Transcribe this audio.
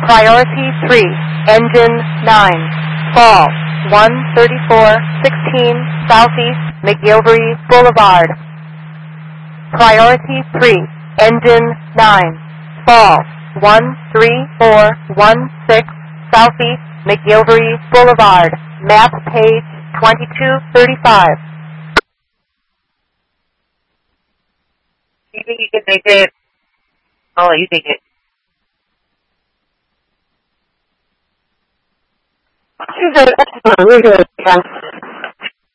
Priority 3, Engine 9, fall 13416 Southeast McGilvery Boulevard. Priority 3, Engine 9, fall 13416 Southeast McGilvery Boulevard. Map page 2235. You think you can make it? I'll let you take it. We're good.